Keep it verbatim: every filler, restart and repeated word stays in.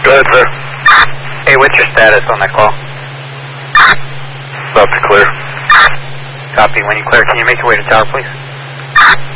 Go ahead, sir. Hey, what's your status on that call? About to clear. Copy. When you clear, can you make your way to tower, please?